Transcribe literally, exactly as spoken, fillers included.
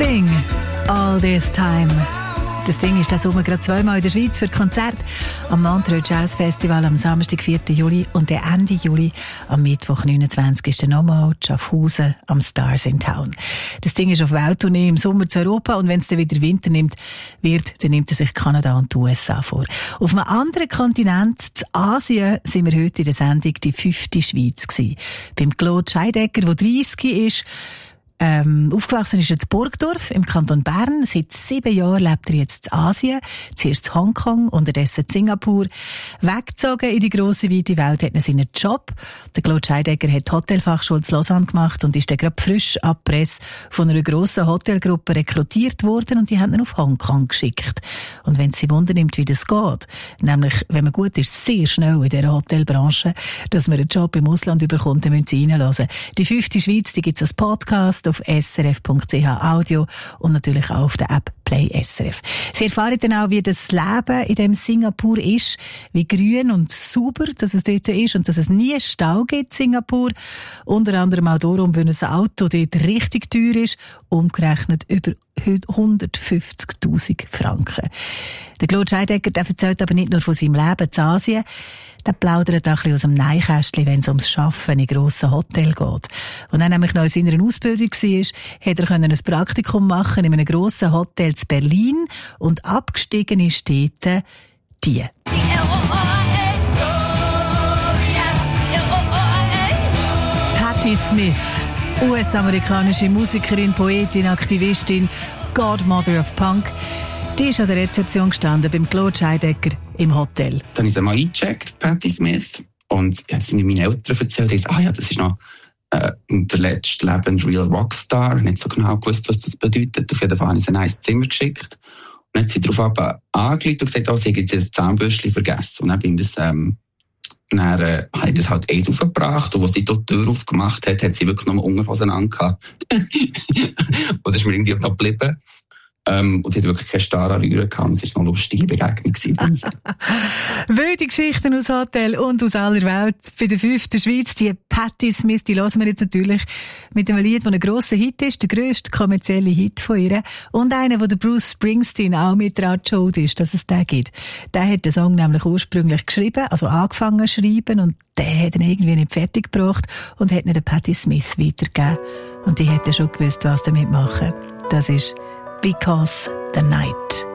Sting, All This Time. Das Ding ist das Sommer gerade zweimal in der Schweiz für Konzert. Am Montreux Jazz Festival am Samstag, vierten Juli und der Ende Juli am Mittwoch, neunundzwanzigsten nochmal Schaffhausen am Stars in Town. Das Ding ist auf Welttournee im Sommer zu Europa und wenn es dann wieder Winter nimmt, wird, dann nimmt er sich Kanada und die U S A vor. Auf einem anderen Kontinent, in Asien, sind wir heute in der Sendung die fünfte Schweiz gewesen. Beim Claude Scheidegger, der dreissig ist. Ähm, aufgewachsen ist er in Burgdorf im Kanton Bern. Seit sieben Jahren lebt er jetzt in Asien. Zuerst in Hongkong, unterdessen in Singapur. Weggezogen in die grosse, weite Welt hat er seinen Job. Der Claude Scheidegger hat die Hotelfachschule zu Lausanne gemacht und ist dann gerade frisch ab Presse von einer grossen Hotelgruppe rekrutiert worden und die haben ihn auf Hongkong geschickt. Und wenn sie Wunder nimmt, wie das geht, nämlich, wenn man gut ist, sehr schnell in dieser Hotelbranche, dass man einen Job im Ausland überkommt, dann müssen sie reinhören. Die fünfte Schweiz, die gibt's als Podcast auf s r f punkt c h Audio und natürlich auch auf der App Play S R F. Sie erfahren dann auch, wie das Leben in dem Singapur ist, wie grün und sauber dass es dort ist und dass es nie Stau gibt in Singapur. Unter anderem auch darum, weil ein Auto dort richtig teuer ist, umgerechnet über hundertfünfzigtausend Franken. Der Claude Scheidegger, der erzählt aber nicht nur von seinem Leben in Asien, der plaudert auch ein bisschen aus dem Neinkästchen, wenn es ums Arbeiten in grossen Hotels geht. Und er nämlich noch in seiner Ausbildung war, hat er ein Praktikum machen in einem grossen Hotel in Berlin und abgestiegen ist dort die. Patti Smith, U S-amerikanische Musikerin, Poetin, Aktivistin, Godmother of Punk. Die ist an der Rezeption gestanden beim Claude Scheidegger im Hotel. Dann habe ich sie mal eingecheckt, Patti Smith. Und ja, sie mir meine Eltern erzählt, ich so, ah ja, das ist noch äh, der letzte lebende Real Rockstar. Ich habe nicht so genau gewusst, was das bedeutet. Auf jeden Fall habe ich sie in ein Zimmer geschickt. Und dann hat sie darauf angelegt und gesagt, oh, sie hat jetzt das Zahnbürstchen vergessen. Und dann bin ich das, ähm, dann äh, habe ich das halt eins aufgebracht. Und als sie dort die Tür aufgemacht hat, hat sie wirklich noch mal Unterhosen angehabt. Und das ist mir irgendwie auch noch geblieben. Ähm, und sie hat wirklich keine starre Rühre gehabt. Es war noch eine lustige Begegnung. Wilde Geschichten aus Hotel und aus aller Welt. Bei der fünften Schweiz, die Patti Smith, die hören wir jetzt natürlich mit einem Lied, das ein grosser Hit ist, der grösste kommerzielle Hit von ihr. Und einer, wo der Bruce Springsteen auch mit dran schuld ist, dass es den gibt. Der hat den Song nämlich ursprünglich geschrieben, also angefangen zu schreiben, und der hat ihn irgendwie nicht fertig gebracht und hat ihn der Patti Smith weitergegeben. Und die hätte schon gewusst, was damit machen. Das ist Because the Night.